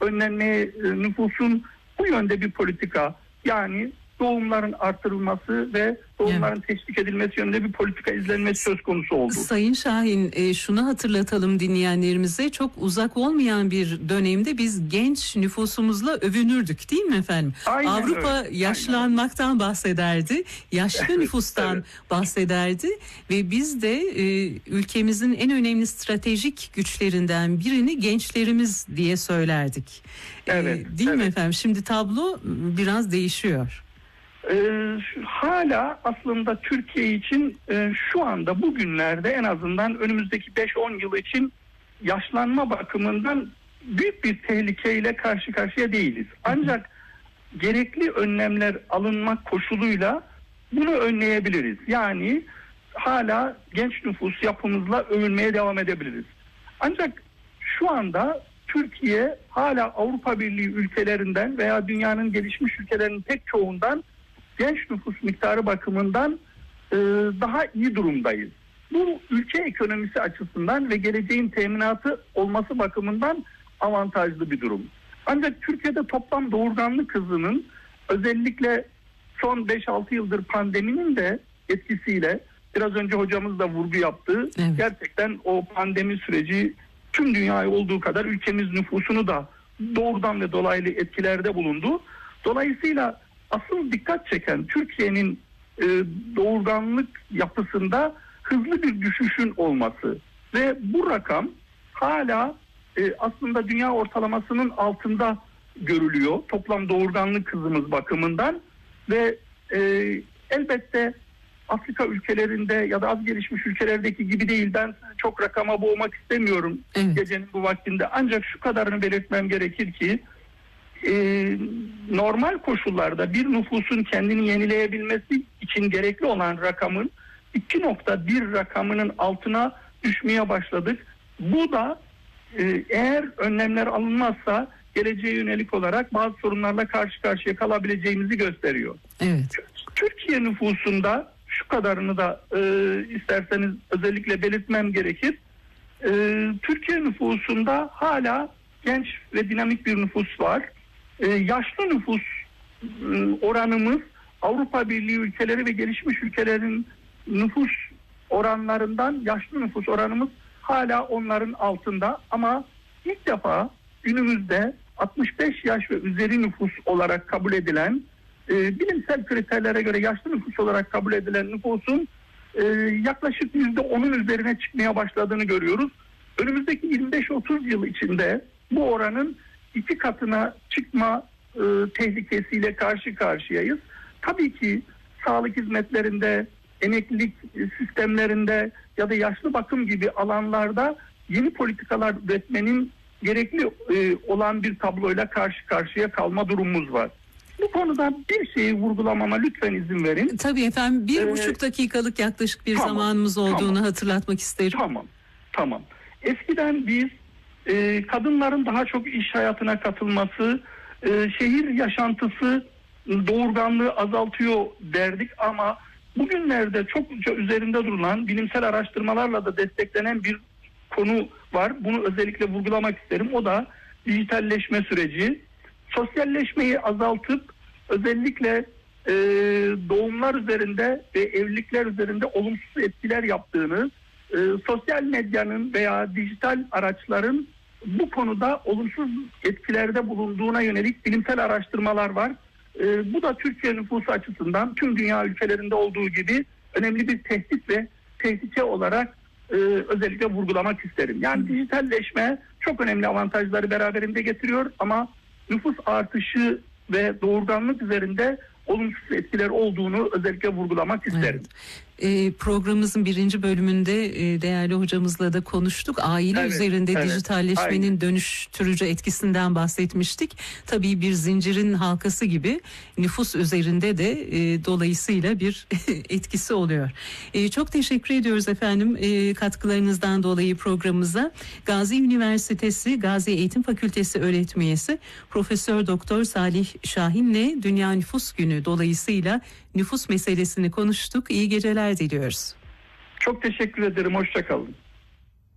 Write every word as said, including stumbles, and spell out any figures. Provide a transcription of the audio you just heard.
önlenmeye, e, nüfusun bu yönde bir politika, yani doğumların artırılması ve doğumların evet. teşvik edilmesi yönünde bir politika izlenmesi söz konusu oldu. Sayın Şahin, e, şunu hatırlatalım dinleyenlerimize, çok uzak olmayan bir dönemde biz genç nüfusumuzla övünürdük değil mi efendim? Aynen Avrupa öyle. yaşlanmaktan Aynen. bahsederdi, yaşlı nüfustan evet. bahsederdi ve biz de e, ülkemizin en önemli stratejik güçlerinden birini gençlerimiz diye söylerdik. Evet, e, değil evet. mi efendim? Şimdi tablo biraz değişiyor. Ee, hala aslında Türkiye için e, şu anda bugünlerde en azından önümüzdeki beş on yıl için yaşlanma bakımından büyük bir tehlikeyle karşı karşıya değiliz. Ancak gerekli önlemler alınmak koşuluyla bunu önleyebiliriz. Yani hala genç nüfus yapımızla övünmeye devam edebiliriz. Ancak şu anda Türkiye hala Avrupa Birliği ülkelerinden veya dünyanın gelişmiş ülkelerinin pek çoğundan genç nüfus miktarı bakımından e, daha iyi durumdayız. Bu ülke ekonomisi açısından ve geleceğin teminatı olması bakımından avantajlı bir durum. Ancak Türkiye'de toplam doğurganlık hızının özellikle son beş altı yıldır pandeminin de etkisiyle, biraz önce hocamız da vurgu yaptı, evet. gerçekten o pandemi süreci tüm dünyayı olduğu kadar ülkemiz nüfusunu da doğrudan ve dolaylı etkilerde bulundu. Dolayısıyla asıl dikkat çeken Türkiye'nin e, doğurganlık yapısında hızlı bir düşüşün olması ve bu rakam hala e, aslında dünya ortalamasının altında görülüyor toplam doğurganlık hızımız bakımından ve e, elbette Afrika ülkelerinde ya da az gelişmiş ülkelerdeki gibi değil. Ben sizi çok rakama boğmak istemiyorum evet. gecenin bu vaktinde, ancak şu kadarını belirtmem gerekir ki Ee, normal koşullarda bir nüfusun kendini yenileyebilmesi için gerekli olan rakamın iki nokta bir rakamının altına düşmeye başladık. Bu da e, eğer önlemler alınmazsa geleceğe yönelik olarak bazı sorunlarla karşı karşıya kalabileceğimizi gösteriyor. Evet. Türkiye nüfusunda şu kadarını da e, isterseniz özellikle belirtmem gerekir. E, Türkiye nüfusunda hala genç ve dinamik bir nüfus var. Ee, yaşlı nüfus oranımız Avrupa Birliği ülkeleri ve gelişmiş ülkelerin nüfus oranlarından yaşlı nüfus oranımız hala onların altında, ama ilk defa günümüzde altmış beş yaş ve üzeri nüfus olarak kabul edilen, e, bilimsel kriterlere göre yaşlı nüfus olarak kabul edilen nüfusun e, yaklaşık yüzde onun üzerine çıkmaya başladığını görüyoruz. Önümüzdeki yirmi beş otuz yıl içinde bu oranın iki katına çıkma e, tehlikesiyle karşı karşıyayız. Tabii ki sağlık hizmetlerinde, emeklilik sistemlerinde ya da yaşlı bakım gibi alanlarda yeni politikalar üretmenin gerekli e, olan bir tabloyla karşı karşıya kalma durumumuz var. Bu konuda bir şeyi vurgulamama lütfen izin verin. Tabii efendim, bir ee, buçuk dakikalık yaklaşık bir tamam, zamanımız olduğunu tamam, hatırlatmak isterim. Tamam, tamam. Eskiden biz e, kadınların daha çok iş hayatına katılması, e, şehir yaşantısı doğurganlığı azaltıyor derdik, ama bugünlerde çokça üzerinde durulan, bilimsel araştırmalarla da desteklenen bir konu var. Bunu özellikle vurgulamak isterim. O da dijitalleşme süreci. Sosyalleşmeyi azaltıp özellikle e, doğumlar üzerinde ve evlilikler üzerinde olumsuz etkiler yaptığını, e, sosyal medyanın veya dijital araçların bu konuda olumsuz etkilerde bulunduğuna yönelik bilimsel araştırmalar var. E, bu da Türkiye nüfusu açısından tüm dünya ülkelerinde olduğu gibi önemli bir tehdit ve tehlike olarak e, özellikle vurgulamak isterim. Yani dijitalleşme çok önemli avantajları beraberinde getiriyor, ama nüfus artışı ve doğurganlık üzerinde olumsuz etkiler olduğunu özellikle vurgulamak isterim. Evet. E, programımızın birinci bölümünde e, değerli hocamızla da konuştuk. Aile evet, üzerinde evet, dijitalleşmenin aynen. dönüştürücü etkisinden bahsetmiştik. Tabii bir zincirin halkası gibi nüfus üzerinde de e, dolayısıyla bir etkisi oluyor. E, çok teşekkür ediyoruz efendim e, katkılarınızdan dolayı programımıza. Gazi Üniversitesi Gazi Eğitim Fakültesi öğretim üyesi Profesör Doktor Salih Şahin'le Dünya Nüfus Günü dolayısıyla nüfus meselesini konuştuk. İyi geceler diliyoruz. Çok teşekkür ederim. Hoşça kalın.